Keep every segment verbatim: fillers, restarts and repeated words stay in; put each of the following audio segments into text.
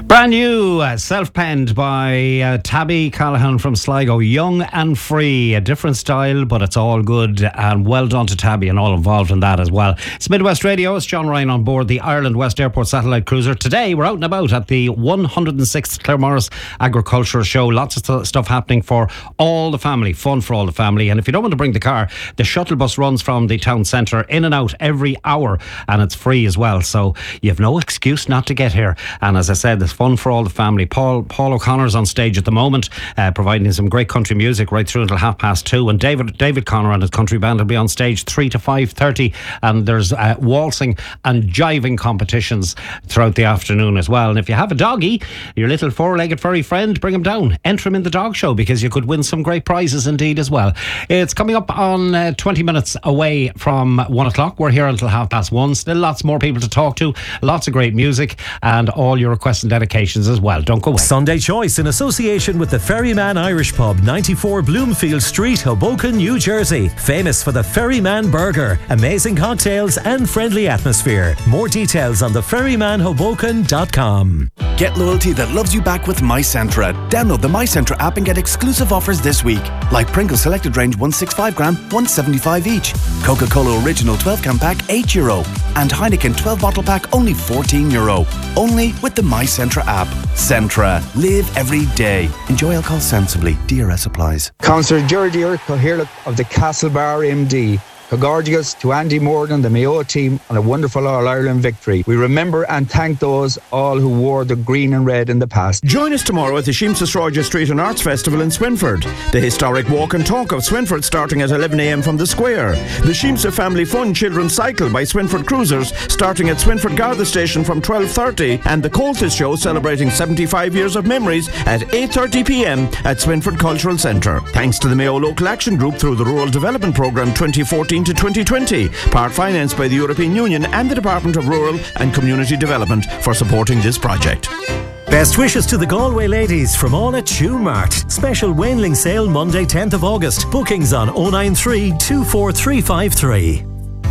Brand new, uh, self-penned by uh, Tabby Callahan from Sligo. Young and free, a different style, but it's all good. And well done to Tabby and all involved in that as well. It's Midwest Radio. It's John Ryan on board the Ireland West Airport satellite cruiser. Today we're out and about at the one hundred sixth Claremorris Agricultural Show. Lots of st- stuff happening for all the family, fun for all the family. And if you don't want to bring the car, the shuttle bus runs from the town centre in and out every hour, and it's free as well. So you have no excuse not to get here. And as I said, there's fun for all the family. Paul Paul O'Connor's on stage at the moment, uh, providing some great country music right through until half past two. And David David Connor and his country band will be on stage three to five thirty. And there's uh, waltzing and jiving competitions throughout the afternoon as well. And if you have a doggy, your little four-legged furry friend, bring him down. Enter him in the dog show, because you could win some great prizes indeed as well. It's coming up on uh, twenty minutes away from one o'clock. We're here until half past one. Still lots more people to talk to, lots of great music, and all your requests and dedications as well. Don't go away. Sunday Choice in association with the Ferryman Irish Pub, ninety-four Bloomfield Street, Hoboken, New Jersey. Famous for the Ferryman Burger, amazing cocktails and friendly atmosphere. More details on the ferryman hoboken dot com. Get loyalty that loves you back with MyCentra. Download the MyCentra app and get exclusive offers this week. Like Pringles Selected Range one sixty-five gram, one seventy-five each. Coca-Cola Original twelve can pack, eight euro. And Heineken twelve bottle pack, only fourteen euro. Only with the MyCentra app. Centra. Live every day. Enjoy alcohol sensibly. D R S applies. Councillor Geordie Coherlick of the Castlebar M D. Congratulations to Andy Morgan, the Mayo team, on a wonderful All-Ireland victory. We remember and thank those all who wore the green and red in the past. Join us tomorrow at the Sheems's Roger Street and Arts Festival in Swinford. The historic walk and talk of Swinford starting at eleven a m from the square. The Sheemsa Family Fun Children's Cycle by Swinford Cruisers starting at Swinford Garda Station from twelve thirty, and the Coltis Show celebrating seventy-five years of memories at eight thirty p m at Swinford Cultural Centre. Thanks to the Mayo Local Action Group through the Rural Development Programme twenty fourteen to twenty twenty, part financed by the European Union and the Department of Rural and Community Development for supporting this project. Best wishes to the Galway ladies from all at Tune Mart. Special Wainling sale Monday tenth of August. Bookings on oh nine three, two four three five three.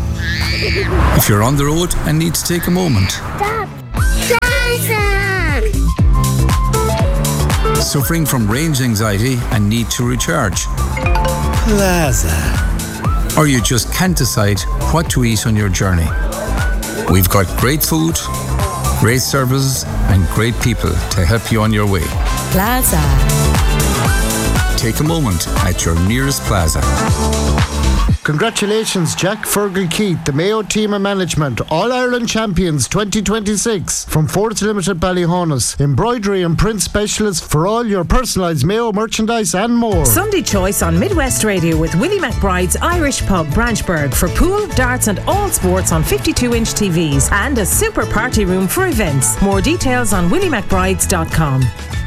If you're on the road and need to take a moment. Stop! Jason! Suffering from range anxiety and need to recharge. Plaza. Or you just can't decide what to eat on your journey. We've got great food, great services, and great people to help you on your way. Plaza. Take a moment at your nearest Plaza. Congratulations, Jack Fergal-Keith, the Mayo Team of Management, All-Ireland Champions twenty twenty-six from Fords Limited Ballyhonus. Embroidery and print specialists for all your personalised Mayo merchandise and more. Sunday Choice on Midwest Radio with Willie McBride's Irish Pub, Branchburg, for pool, darts and all sports on fifty-two inch T Vs, and a super party room for events. More details on willie mcbrides dot com.